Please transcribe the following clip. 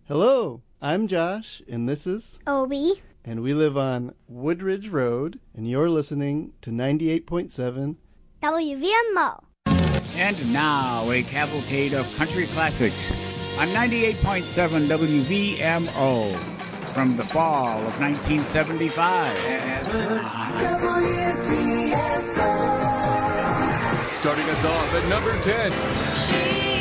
Hello, I'm Josh, and this is Obi. And we live on Woodridge Road, and you're listening to 98.7 WVMO. And now, a cavalcade of country classics on 98.7 WVMO from the fall of 1975. Starting us off at number 10.